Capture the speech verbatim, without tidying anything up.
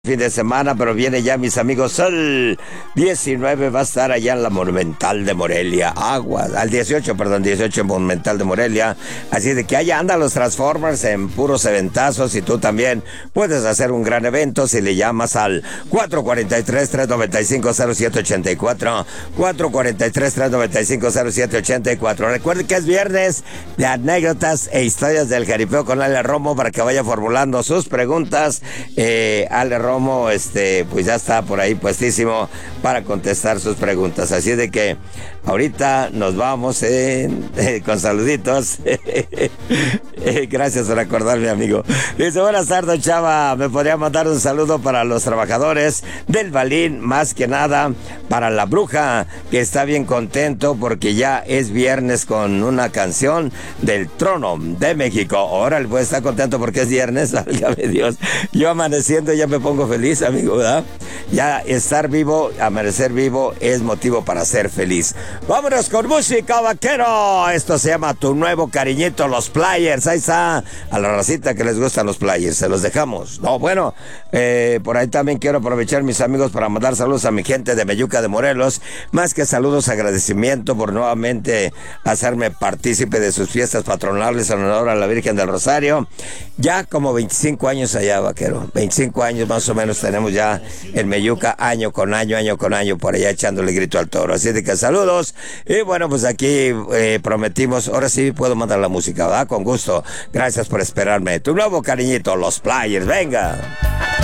fin de semana, pero viene ya, mis amigos, el diecinueve va a estar allá en la Monumental de Morelia, Agua, al dieciocho, perdón, dieciocho Monumental de Morelia, así de que allá andan los Transformers en puros eventazos y tú también puedes hacer un gran evento si le llamas al cuatro cuatro tres, tres nueve cinco, cero siete ocho cuatro, cuatro cuatro tres, tres nueve cinco, cero siete ocho cuatro. Recuerden que es viernes de anécdotas e historias del jaripeo con Ale Romo para que vaya formulando sus preguntas. Eh, Ale Romo Romo, este, pues ya está por ahí puestísimo para contestar sus preguntas. Así de que ahorita nos vamos eh, eh, con saluditos. Gracias por acordarme, amigo. Dice, buenas tardes, Chava. Me podría mandar un saludo para los trabajadores del Balín, más que nada para la Bruja, que está bien contento porque ya es viernes con una canción del Trono de México. Ahora pues está contento porque es viernes, válgame Dios. Yo amaneciendo ya me pongo feliz, amigo, ¿verdad? Ya estar vivo, amanecer vivo es motivo para ser feliz. Vámonos con música, vaquero. Esto se llama Tu Nuevo Cariñito, los Players. Ahí está, a la racita que les gustan los Players, se los dejamos. No, bueno, eh, por ahí también quiero aprovechar, mis amigos, para mandar saludos a mi gente de Meyuca de Morelos. Más que saludos, agradecimiento por nuevamente hacerme partícipe de sus fiestas patronales en honor a la Virgen del Rosario. Ya como veinticinco años allá, vaquero. veinticinco años más o menos tenemos ya en Meyuca, año con año, año con año, por allá echándole grito al toro. Así de que saludos. Y bueno, pues aquí eh, prometimos, ahora sí puedo mandar la música, ¿verdad? Con gusto. Gracias por esperarme. Tu Nuevo Cariñito, los Players, venga.